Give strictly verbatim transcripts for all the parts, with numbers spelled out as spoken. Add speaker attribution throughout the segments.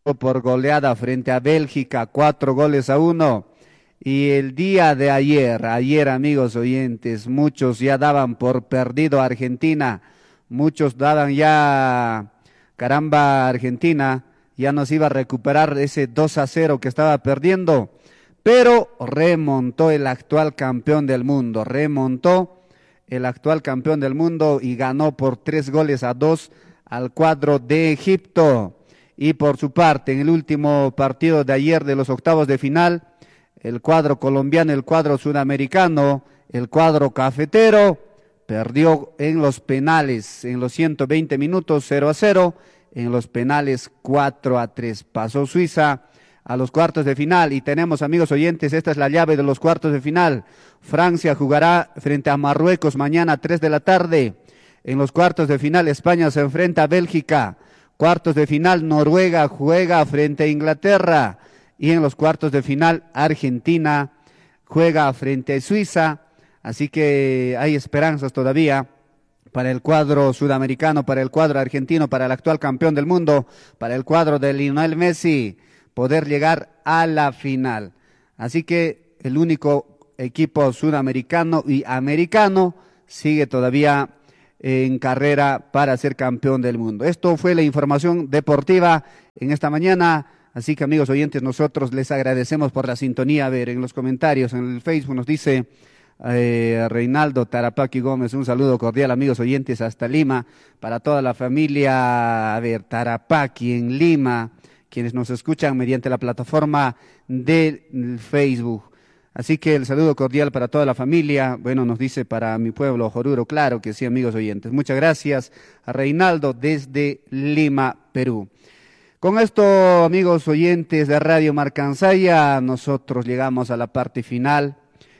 Speaker 1: por goleada frente a Bélgica, cuatro goles a uno. Y el día de ayer, ayer amigos oyentes, muchos ya daban por perdido a Argentina, muchos daban ya, caramba, Argentina ya nos iba a recuperar ese dos a cero que estaba perdiendo, pero remontó el actual campeón del mundo, remontó el actual campeón del mundo y ganó por tres goles a dos al cuadro de Egipto. Y por su parte, en el último partido de ayer de los octavos de final, el cuadro colombiano, el cuadro sudamericano, el cuadro cafetero, perdió en los penales, en los ciento veinte minutos cero a cero, en los penales cuatro a tres. Pasó Suiza a los cuartos de final y tenemos, amigos oyentes, esta es la llave de los cuartos de final. Francia jugará frente a Marruecos mañana a tres de la tarde. En los cuartos de final España se enfrenta a Bélgica. Cuartos de final Noruega juega frente a Inglaterra. Y en los cuartos de final Argentina juega frente a Suiza. Así que hay esperanzas todavía para el cuadro sudamericano, para el cuadro argentino, para el actual campeón del mundo, para el cuadro de Lionel Messi, poder llegar a la final. Así que el único equipo sudamericano y americano sigue todavía en carrera para ser campeón del mundo. Esto fue la información deportiva en esta mañana. Así que amigos oyentes, nosotros les agradecemos por la sintonía. A ver, en los comentarios, en el Facebook nos dice eh, Reinaldo Tarapaqui Gómez, un saludo cordial amigos oyentes hasta Lima, para toda la familia, a ver, Tarapaqui en Lima, quienes nos escuchan mediante la plataforma del Facebook. Así que el saludo cordial para toda la familia, bueno, nos dice para mi pueblo, Joruro, claro que sí amigos oyentes. Muchas gracias a Reinaldo desde Lima, Perú. Con esto, amigos oyentes de Radio Marcansaya, nosotros llegamos a la parte final.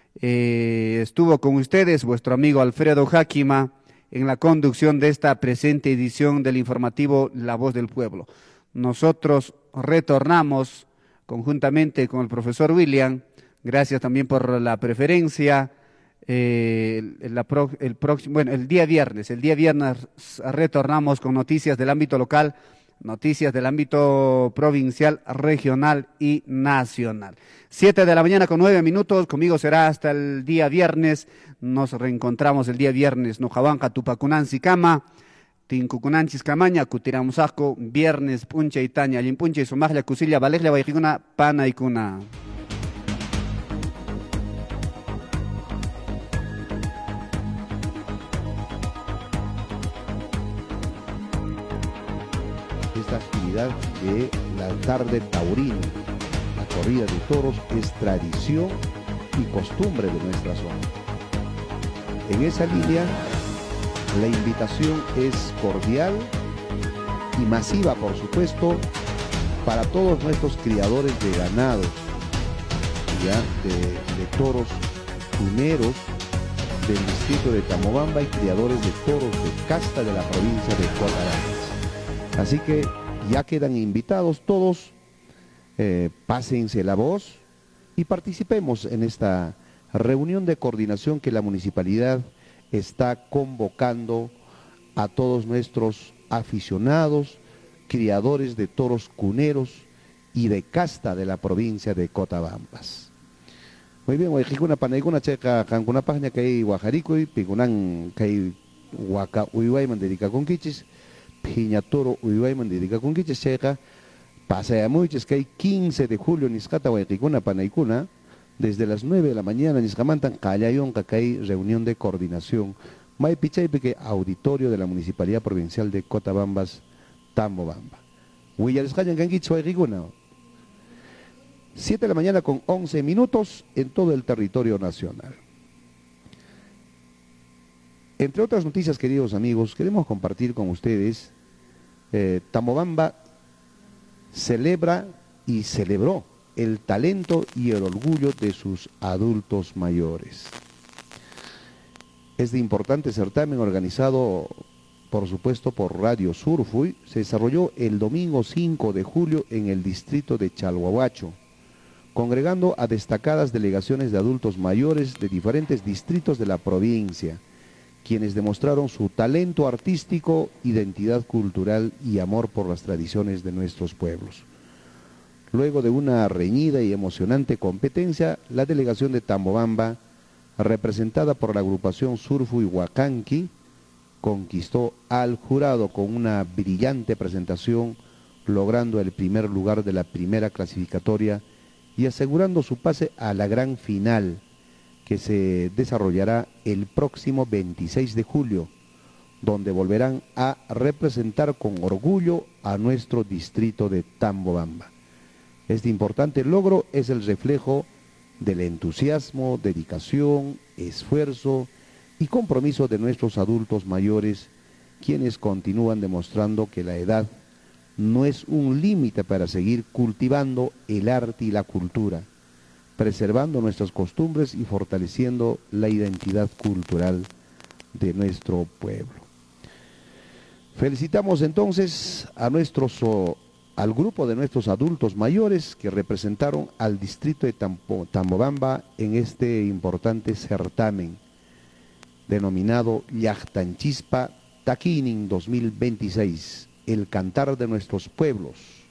Speaker 1: Eh, estuvo con ustedes vuestro amigo Alfredo Jáquima en la conducción de esta presente edición del informativo La Voz del Pueblo. Nosotros retornamos conjuntamente con el profesor William. Gracias también por la preferencia. Eh, el, la pro, el próximo, bueno, el día viernes, el día viernes retornamos con noticias del ámbito local, noticias del ámbito provincial, regional y nacional. Siete de la mañana con nueve minutos, conmigo será hasta el día viernes. Nos reencontramos el día viernes. Nojabanca, Tupacunansi, Cama, Tincucunanchis, Camaña, Cutiramusasco, viernes, Puncha y Taña, Limpuncha y Sumaglia, Cusilla, Valejla, Baijiguna, Pana y Cuna.
Speaker 2: Esta actividad de la tarde taurina, la corrida de toros, es tradición y costumbre de nuestra zona. En esa línea, la invitación es cordial y masiva, por supuesto, para todos nuestros criadores de ganados, ya de, de toros tuneros del distrito de Tamobamba y criadores de toros de casta de la provincia de Cotaramas. Así que ya quedan invitados todos, eh, pásense la voz y participemos en esta reunión de coordinación que la municipalidad está convocando a todos nuestros aficionados, criadores de toros cuneros y de casta de la provincia de Cotabambas. Muy bien, Huayjicuna Panayguna Checa Cancuna Pagna Kay Guajaricuy, Pigunan Kay Huaca Uywayman dedica con Quichis. Piñatoro Uywayman dedica con Quiches Checa, pasaya muchas que hay quince de julio Niscata Huayquicuna Panaykuna, desde las nueve de la mañana Niscamantan Callayon Cacay, reunión de coordinación, May Pichaypeque, auditorio de la Municipalidad Provincial de Cotabambas, Tambobamba. Huillarescayan Ganguich Huayquicuna. siete de la mañana con once minutos en todo el territorio nacional. Entre otras noticias, queridos amigos, queremos compartir con ustedes, eh, Tambobamba celebra y celebró el talento y el orgullo de sus adultos mayores. Este importante certamen organizado, por supuesto, por Radio Surfuy, se desarrolló el domingo cinco de julio en el distrito de Chalhuahuacho, congregando a destacadas delegaciones de adultos mayores de diferentes distritos de la provincia, quienes demostraron su talento artístico, identidad cultural y amor por las tradiciones de nuestros pueblos. Luego de una reñida y emocionante competencia, la delegación de Tambobamba, representada por la agrupación Surfu y Huacanqui, conquistó al jurado con una brillante presentación, logrando el primer lugar de la primera clasificatoria y asegurando su pase a la gran final, que se desarrollará el próximo veintiséis de julio, donde volverán a representar con orgullo a nuestro distrito de Tambobamba. Este importante logro es el reflejo del entusiasmo, dedicación, esfuerzo y compromiso de nuestros adultos mayores, quienes continúan demostrando que la edad no es un límite para seguir cultivando el arte y la cultura, preservando nuestras costumbres y fortaleciendo la identidad cultural de nuestro pueblo. Felicitamos entonces a nuestros, al grupo de nuestros adultos mayores que representaron al distrito de Tambobamba en este importante certamen denominado Llactanchispa Taquinin dos mil veintiséis, el cantar de nuestros pueblos.